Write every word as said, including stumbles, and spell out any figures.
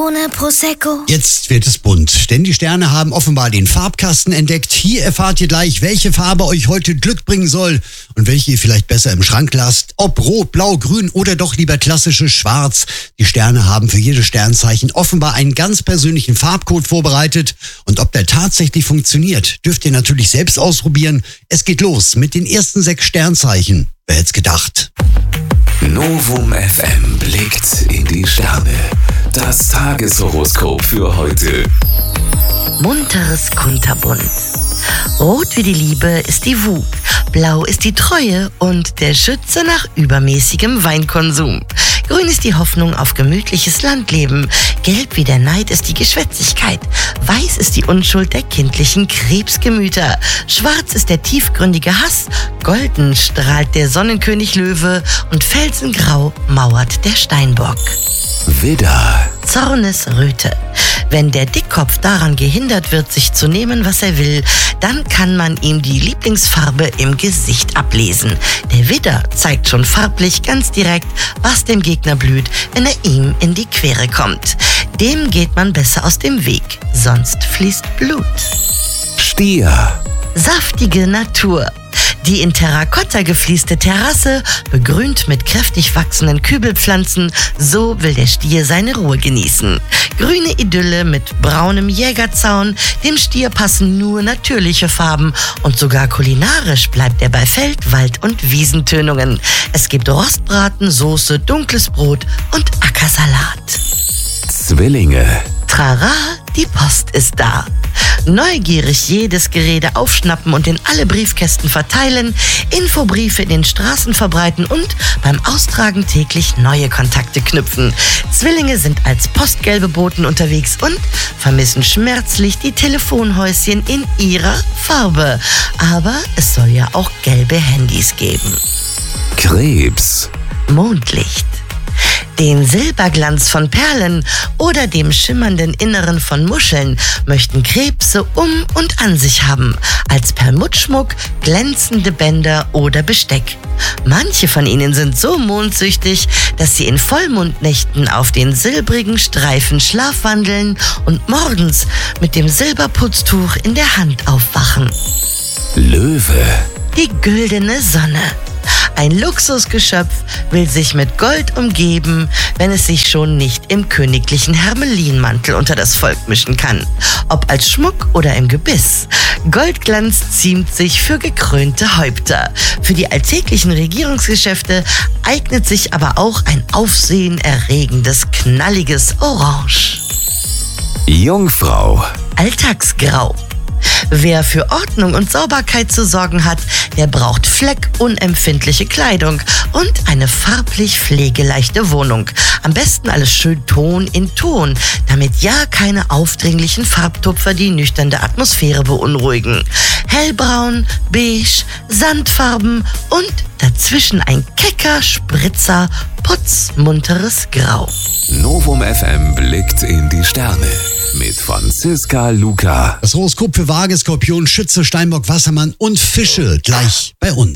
ohne Prosecco. Jetzt wird es bunt, denn die Sterne haben offenbar den Farbkasten entdeckt. Hier erfahrt ihr gleich, welche Farbe euch heute Glück bringen soll und welche ihr vielleicht besser im Schrank lasst. Ob rot, blau, grün oder doch lieber klassisches Schwarz. Die Sterne haben für jedes Sternzeichen offenbar einen ganz persönlichen Farbcode vorbereitet. Und ob der tatsächlich funktioniert, dürft ihr natürlich selbst ausprobieren. Es geht los mit den ersten sechs Sternzeichen. Wer hätt's gedacht? Novum F M blickt in die Sterne. Das Tageshoroskop für heute. Munteres Kunterbunt. Rot wie die Liebe ist die Wut, blau ist die Treue und der Schütze nach übermäßigem Weinkonsum. Grün ist die Hoffnung auf gemütliches Landleben, gelb wie der Neid ist die Geschwätzigkeit, weiß ist die Unschuld der kindlichen Krebsgemüter, schwarz ist der tiefgründige Hass, golden strahlt der Sonnenkönig Löwe und felsengrau mauert der Steinbock. Widder. Zornesröte. Wenn der Dickkopf daran gehindert wird, sich zu nehmen, was er will, dann kann man ihm die Lieblingsfarbe im Gesicht ablesen. Der Widder zeigt schon farblich ganz direkt, was dem Gegner blüht, wenn er ihm in die Quere kommt. Dem geht man besser aus dem Weg, sonst fließt Blut. Stier. Saftige Natur. Die in Terrakotta geflieste Terrasse, begrünt mit kräftig wachsenden Kübelpflanzen, so will der Stier seine Ruhe genießen. Grüne Idylle mit braunem Jägerzaun, dem Stier passen nur natürliche Farben und sogar kulinarisch bleibt er bei Feld-, Wald- und Wiesentönungen. Es gibt Rostbraten, Soße, dunkles Brot und Ackersalat. Zwillinge. Trara, die Post ist da. Neugierig jedes Gerede aufschnappen und in alle Briefkästen verteilen, Infobriefe in den Straßen verbreiten und beim Austragen täglich neue Kontakte knüpfen. Zwillinge sind als postgelbe Boten unterwegs und vermissen schmerzlich die Telefonhäuschen in ihrer Farbe. Aber es soll ja auch gelbe Handys geben. Krebs. Mondlicht. Den Silberglanz von Perlen oder dem schimmernden Inneren von Muscheln möchten Krebse um und an sich haben, als Perlmuttschmuck, glänzende Bänder oder Besteck. Manche von ihnen sind so mondsüchtig, dass sie in Vollmondnächten auf den silbrigen Streifen schlafwandeln und morgens mit dem Silberputztuch in der Hand aufwachen. Löwe. Die güldene Sonne. Ein Luxusgeschöpf will sich mit Gold umgeben, wenn es sich schon nicht im königlichen Hermelinmantel unter das Volk mischen kann. Ob als Schmuck oder im Gebiss. Goldglanz ziemt sich für gekrönte Häupter. Für die alltäglichen Regierungsgeschäfte eignet sich aber auch ein aufsehenerregendes, knalliges Orange. Jungfrau. Alltagsgrau. Wer für Ordnung und Sauberkeit zu sorgen hat, der braucht fleckunempfindliche Kleidung und eine farblich pflegeleichte Wohnung. Am besten alles schön Ton in Ton, damit ja keine aufdringlichen Farbtupfer die nüchterne Atmosphäre beunruhigen. Hellbraun, beige, Sandfarben und dazwischen ein kecker Spritzer, putzmunteres Grau. Novum F M blickt in die Sterne mit Franziska Luca. Das Horoskop für Waage, Skorpion, Schütze, Steinbock, Wassermann und Fische gleich bei uns.